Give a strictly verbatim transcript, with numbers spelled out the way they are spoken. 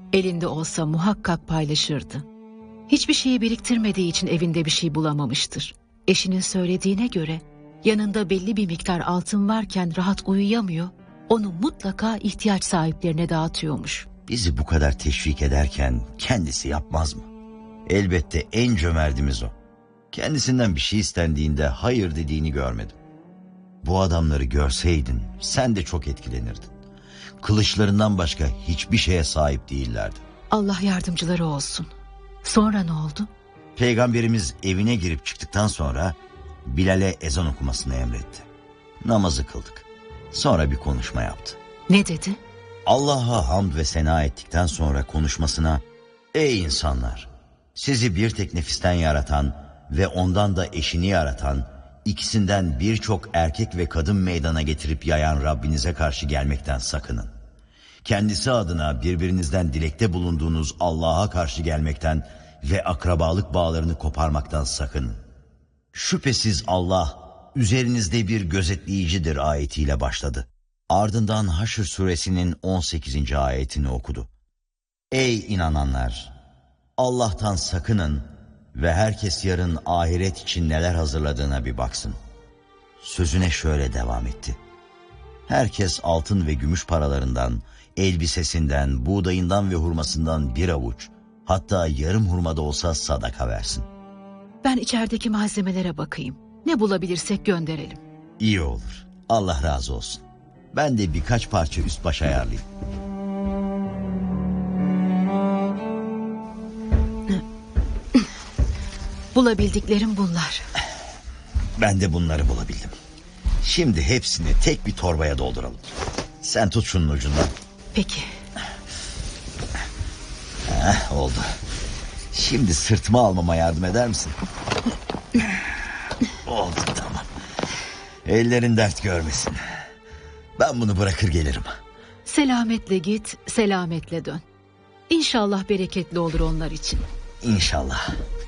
Elinde olsa muhakkak paylaşırdı. Hiçbir şeyi biriktirmediği için evinde bir şey bulamamıştır. Eşinin söylediğine göre yanında belli bir miktar altın varken rahat uyuyamıyor, onu mutlaka ihtiyaç sahiplerine dağıtıyormuş. Bizi bu kadar teşvik ederken kendisi yapmaz mı? Elbette en cömertimiz o. Kendisinden bir şey istendiğinde hayır dediğini görmedim. Bu adamları görseydin sen de çok etkilenirdin. Kılıçlarından başka hiçbir şeye sahip değillerdi. Allah yardımcıları olsun. Sonra ne oldu? Peygamberimiz evine girip çıktıktan sonra Bilal'e ezan okumasını emretti. Namazı kıldık. Sonra bir konuşma yaptı. Ne dedi? Allah'a hamd ve sena ettikten sonra konuşmasına, "Ey insanlar! Sizi bir tek nefisten yaratan ve ondan da eşini yaratan, ikisinden birçok erkek ve kadın meydana getirip yayan Rabbinize karşı gelmekten sakının. Kendisi adına birbirinizden dilekte bulunduğunuz Allah'a karşı gelmekten ve akrabalık bağlarını koparmaktan sakının. Şüphesiz Allah üzerinizde bir gözetleyicidir" ayetiyle başladı. Ardından Haşr suresinin on sekizinci ayetini okudu. Ey inananlar! Allah'tan sakının ve herkes yarın ahiret için neler hazırladığına bir baksın. Sözüne şöyle devam etti. Herkes altın ve gümüş paralarından, elbisesinden, buğdayından ve hurmasından bir avuç, hatta yarım hurmada olsa sadaka versin. Ben içerideki malzemelere bakayım. Ne bulabilirsek gönderelim. İyi olur. Allah razı olsun. Ben de birkaç parça üst baş ayarlayayım. Bulabildiklerim bunlar. Ben de bunları bulabildim. Şimdi hepsini tek bir torbaya dolduralım. Sen tut şunun ucundan. Peki. Heh, oldu. Şimdi sırtıma almama yardım eder misin? Oldu, tamam. Ellerin dert görmesin. Ben bunu bırakır gelirim. Selametle git, selametle dön. İnşallah bereketli olur onlar için. İnşallah.